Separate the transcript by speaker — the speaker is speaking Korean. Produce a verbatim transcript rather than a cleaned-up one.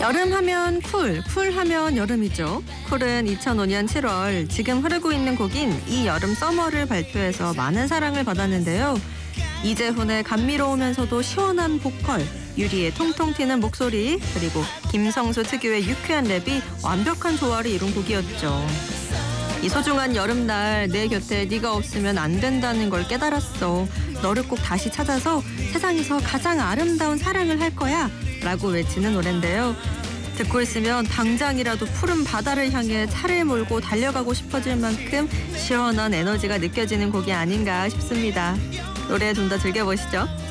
Speaker 1: 여름 하면 쿨, 쿨 하면 여름이죠. 쿨은 이천오 년 칠월 지금 흐르고 있는 곡인 이 여름 서머를 발표해서 많은 사랑을 받았는데요. 이재훈의 감미로우면서도 시원한 보컬, 유리의 통통 튀는 목소리, 그리고 김성수 특유의 유쾌한 랩이 완벽한 조화를 이룬 곡이었죠. 이 소중한 여름날 내 곁에 네가 없으면 안 된다는 걸 깨달았어. 너를 꼭 다시 찾아서 세상에서 가장 아름다운 사랑을 할 거야 라고 외치는 노래인데요. 듣고 있으면 당장이라도 푸른 바다를 향해 차를 몰고 달려가고 싶어질 만큼 시원한 에너지가 느껴지는 곡이 아닌가 싶습니다. 노래 좀 더 즐겨보시죠.